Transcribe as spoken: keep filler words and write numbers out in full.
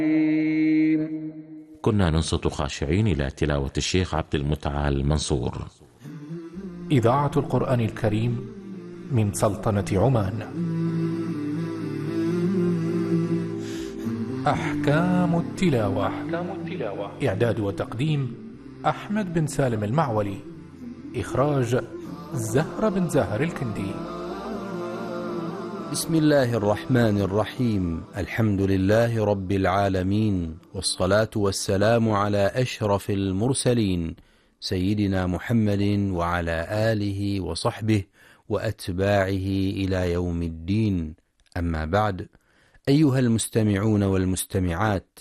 كنا ننصت خاشعين إلى تلاوة الشيخ عبد المتعال المنصور. إذاعة القرآن الكريم من سلطنة عمان. أحكام التلاوة. أحكام التلاوة. إعداد وتقديم أحمد بن سالم المعولي. إخراج زهرة بن زهر الكندي. بسم الله الرحمن الرحيم. الحمد لله رب العالمين، والصلاة والسلام على أشرف المرسلين سيدنا محمد وعلى آله وصحبه وأتباعه إلى يوم الدين. أما بعد، أيها المستمعون والمستمعات،